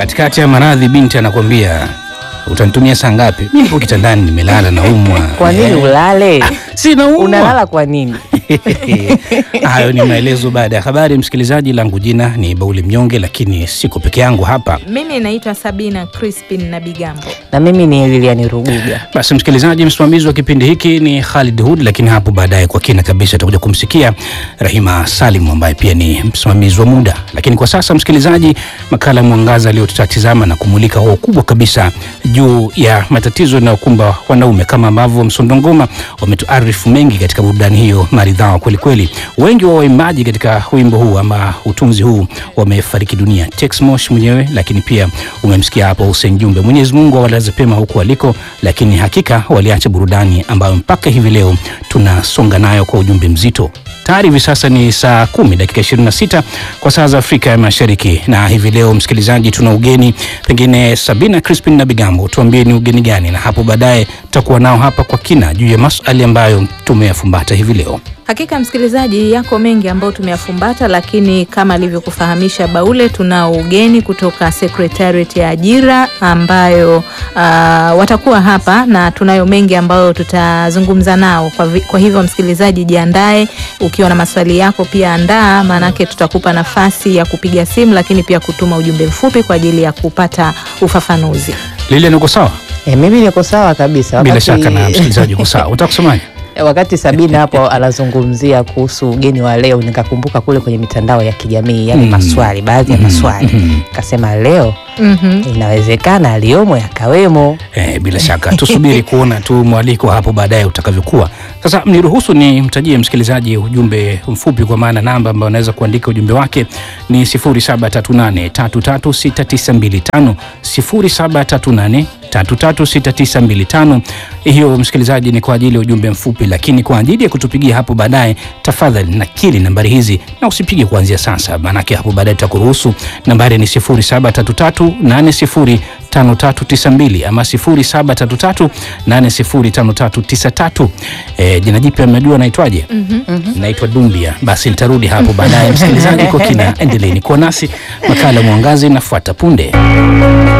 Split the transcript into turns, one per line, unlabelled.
Katikati ya maradhi binti anakuambia utanitumia saa ngapi? Mimi nipo kitandani nimelala na umwa.
Kwa nini ulale?
Sina umwa.
Unalala kwa nini?
Hayo ni maelezo baada ya habari. Msikilizaji, langu jina ni Bauli Mnyonge, lakini siko peke yangu hapa.
Mimi naitwa Sabina Crispin na Bigambo.
Na mimi ni Lilian Ruguga.
Basi msikilizaji, msimamizi wa kipindi hiki ni Khalid Hood, lakini hapo baadaye kwa kina kabisa tutakuja kumsikia Rahima Salim ambaye pia ni msimamizi wa muda. Lakini kwa sasa msikilizaji, makala Mwangaza leo tutatizama na kumulika kwa ukubwa kabisa juu ya matatizo yanayokumba wanaume, kama ambavyo Msondongoma wametuarifu mengi katika burudani hiyo maridhawa kweli kweli. Wengi wa waimbaji katika wimbo huu ama utunzi huu wamefariki dunia. Tex Mosh mwenyewe, lakini pia umemsikia hapo Hussein Jumbe. Mwenyezi Mungu awalaze pema huko waliko, lakini hakika waliacha burudani ambayo mpaka hivi leo tunasonga nayo kwa ujumbe mzito. Tayari hivi sasa ni saa 10 dakika 26 kwa saa za Afrika ya Mashariki, na hivi leo msikilizaji tuna ugeni. Pengine Sabina Crispin na Bigambo, tuambie ni ugeni gani, na hapo baadaye tutakuwa nao hapa kwa kina juu ya masuala ambayo tumeyafumbata hivi leo.
Hakika msikilizaji, yako mengi ambayo tumeyafumbata, lakini kama alivyokufahamisha Baule, tunao ugeni kutoka Secretariat ya Ajira ambayo watakuwa hapa na tunayo mengi ambayo tutazungumza nao. Kwa hivyo msikilizaji, jiandae, ukiwa na maswali yako pia andaa, manake tutakupa nafasi ya kupiga simu, lakini pia kutuma ujumbe mfupi kwa ajili ya kupata ufafanuzi.
Lilian, uko sawa?
Mimi niko sawa kabisa.
Bila shaka na msikilizaji uko sawa. Unataka kusemaje?
Wakati Sabina hapo anazungumzia kuhusu ugeni wa leo, nikakumbuka kule kwenye mitandao ya kijamii yale maswali, baadhi ya maswali. Kasema leo inawezekana aliyomo yakawemo.
Bila shaka tusubiri kuona tu mwaliko hapo baadaye utakavyokuwa. Sasa mniruhusu ni mtajie msikilizaji ujumbe mfupi, kwa maana namba ambayo anaweza kuandika ujumbe wake ni 0738336925 0738336925. Hiyo msikilizaji ni kwa ajili ya ujumbe mfupi, lakini kwa ajili ya kutupigia hapo baadaye, tafadhali nakili nambari hizi na usipige kuanzia sasa, maana hapo baadaye tutakuruhusu. Nambari ni 0733805392 ama 0733805393. Jina jipya mnajua naitwaje? Naitwa Dumbia. Basi nitarudi hapo baadaye msikilizaji kwa kina. Endeleeni kuwa nasi, makala Mwangaza inafuata punde.